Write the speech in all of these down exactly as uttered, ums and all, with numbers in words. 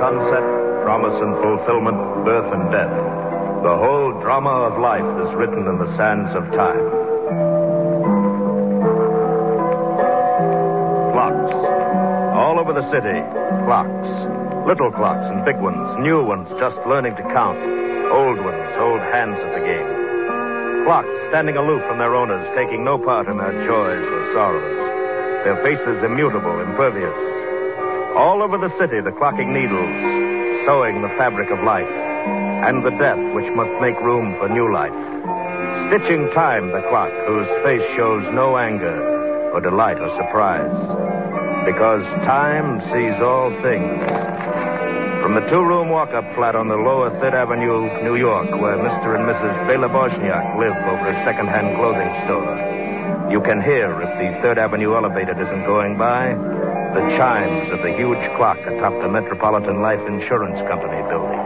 sunset, promise and fulfillment, birth and death. The whole drama of life is written in the sands of time. Clocks. All over the city, clocks. Little clocks and big ones, new ones just learning to count. Old ones, old hands at the game. Clocks standing aloof from their owners, taking no part in their joys or sorrows. Their faces immutable, impervious. All over the city, the clocking needles, sewing the fabric of life. And the death which must make room for new life. Stitching time, the clock, whose face shows no anger or delight or surprise. Because time sees all things. From the two-room walk-up flat on the lower Third Avenue, New York, where Mister and Missus Bela Bosniak live over a second-hand clothing store, you can hear, if the Third Avenue elevator isn't going by, the chimes of the huge clock atop the Metropolitan Life Insurance Company building.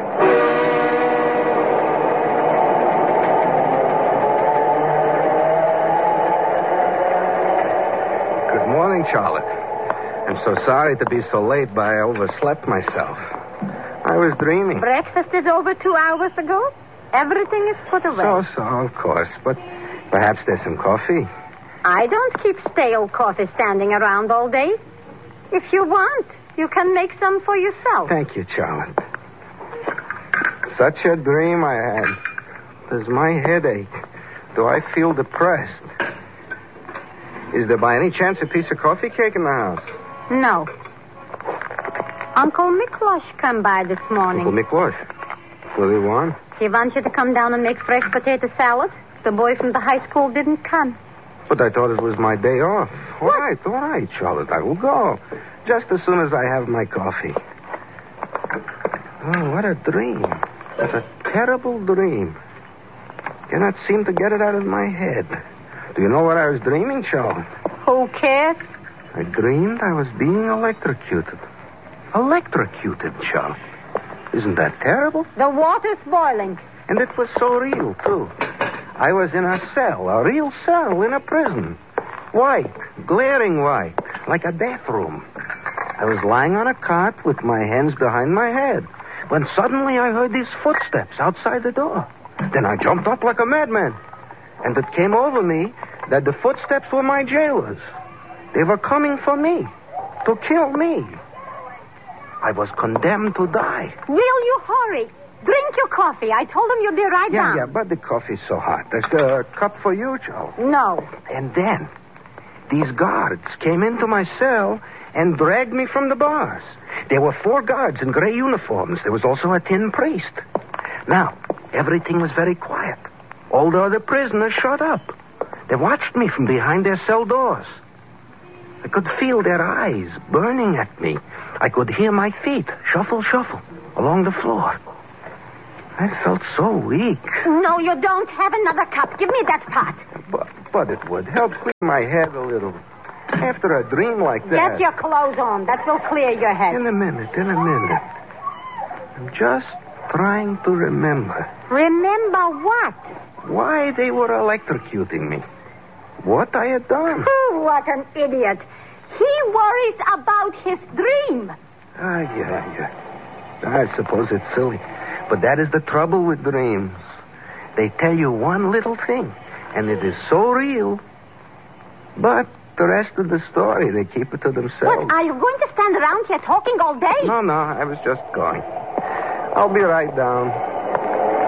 Good morning, Charlotte. I'm so sorry to be so late, but I overslept myself. I was dreaming. Breakfast is over two hours ago. Everything is put away. So, so, of course. But perhaps there's some coffee. I don't keep stale coffee standing around all day. If you want, you can make some for yourself. Thank you, Charlotte. Such a dream I had. Does my head ache? Do I feel depressed? Is there by any chance a piece of coffee cake in the house? No. Uncle Miklosh come by this morning. Uncle Miklosh? What do you want? He wants you to come down and make fresh potato salad. The boy from the high school didn't come. But I thought it was my day off. All What? right, all right, Charlotte. I will go. Just as soon as I have my coffee. Oh, what a dream. What a terrible dream. Cannot seem to get it out of my head. Do you know what I was dreaming, Charlotte? Who cares? I dreamed I was being electrocuted. Electrocuted, Charlotte. Isn't that terrible? The water's boiling. And it was so real, too. I was in a cell, a real cell in a prison. White, glaring white, like a bathroom. I was lying on a cot with my hands behind my head when suddenly I heard these footsteps outside the door. Then I jumped up like a madman. And it came over me that the footsteps were my jailers. They were coming for me, to kill me. I was condemned to die. Will you hurry? Drink your coffee. I told him you'd be right Yeah, down. yeah, but the coffee's so hot. There's a cup for you, Joe. No. And then these guards came into my cell and dragged me from the bars. There were four guards in gray uniforms. There was also a tin priest. Now, everything was very quiet. All the other prisoners shut up. They watched me from behind their cell doors. I could feel their eyes burning at me. I could hear my feet shuffle, shuffle along the floor. I felt so weak. No, you don't. Have another cup. Give me that pot. But, but it would help clear my head a little. After a dream like that... Get your clothes on. That will clear your head. In a minute, in a minute. I'm just trying to remember. Remember what? Why they were electrocuting me. What I had done. Oh, what an idiot. He worries about his dream. Ah, yeah, yeah. I suppose it's silly. But that is the trouble with dreams. They tell you one little thing, and it is so real. But the rest of the story, they keep it to themselves. What, are you going to stand around here talking all day? No, no, I was just going. I'll be right down.